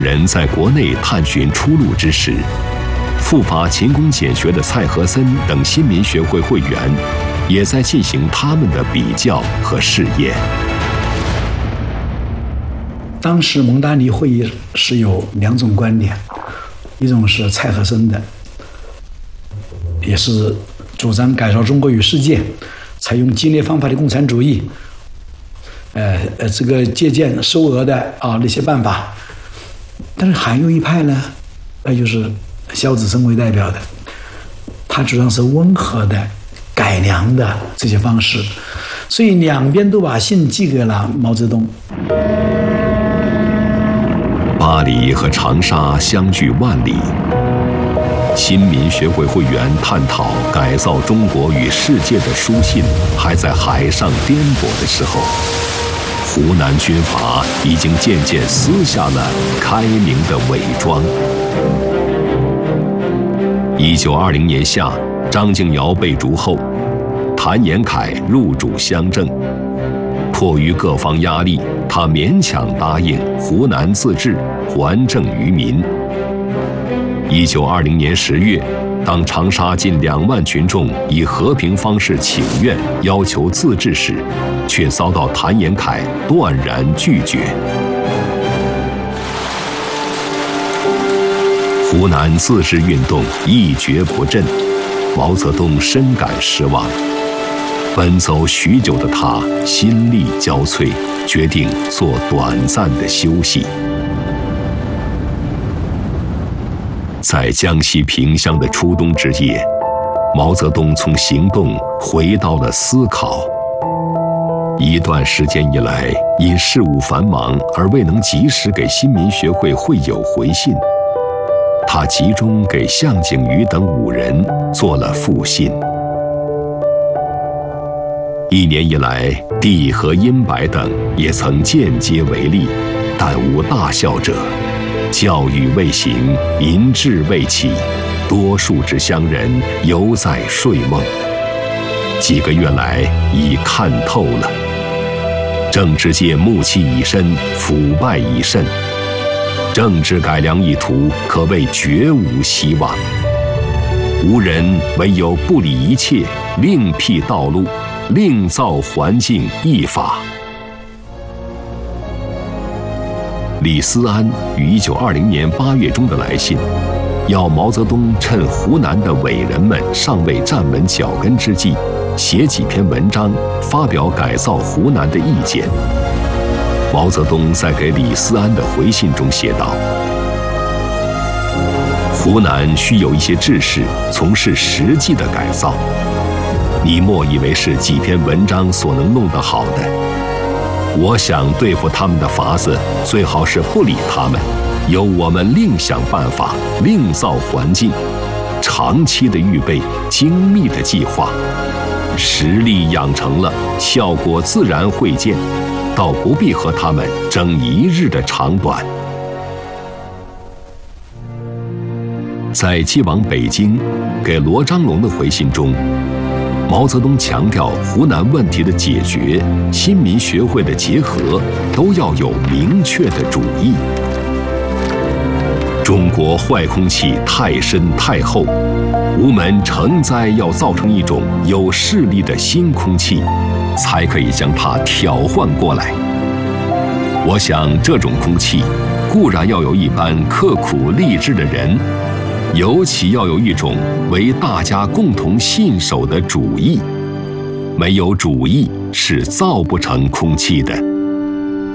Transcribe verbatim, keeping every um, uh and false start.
人在国内探寻出路之时，赴法勤工俭学的蔡和森等新民学会会员，也在进行他们的比较和试验。 当时蒙大尼会议是有两种观点，一种是蔡和森的，也是主张改造中国与世界，采用激烈方法的共产主义，呃呃，这个借鉴收俄的啊那些办法。但是还有一派呢，那就是萧子升为代表的，他主张是温和的、改良的这些方式，所以两边都把信寄给了毛泽东。 巴黎和长沙相距万里，新民学会会员探讨改造中国与世界的书信还在海上颠簸的时候，湖南军阀已经渐渐撕下了开明的伪装。一九二零年夏，张敬尧被逐后，谭延闿入主乡政。迫于各方压力，他勉强答应湖南自治，还政于民。一九二零年十月，当长沙近两万群众以和平方式请愿要求自治时，却遭到谭延闿断然拒绝。湖南自治运动一蹶不振，毛泽东深感失望。奔走许久的他心力交瘁，决定做短暂的休息。在江西萍乡的初冬之夜，毛泽东从行动回到了思考。一段时间以来，因事务繁忙而未能及时给新民学会会友回信，他集中给向景瑜等五人做了复信。一年以来，帝和殷白等也曾间接为力，但无大效者。教育未行，民智未起，多数之乡人犹在睡梦。几个月来已看透了，政治界暮气已深，腐败已甚，政治改良意图可谓绝无希望。无人唯有不理一切，另辟道路，另造环境易法。李思安于一九二零年八月中的来信，要毛泽东趁湖南的伟人们尚未站稳脚跟之际，写几篇文章，发表改造湖南的意见。毛泽东在给李思安的回信中写道：湖南需有一些志士从事实际的改造，你莫以为是几篇文章所能弄得好的。我想对付他们的法子，最好是不理他们，由我们另想办法，另造环境，长期的预备，精密的计划，实力养成了，效果自然会见，倒不必和他们争一日的长短。在寄往北京给罗章龙的回信中，毛泽东强调湖南问题的解决、新民学会的结合都要有明确的主意。中国坏空气太深太厚，吾们诚哉要造成一种有势力的新空气，才可以将它调换过来。我想这种空气固然要有一般刻苦励志的人，尤其要有一种为大家共同信守的主义，没有主义是造不成空气的。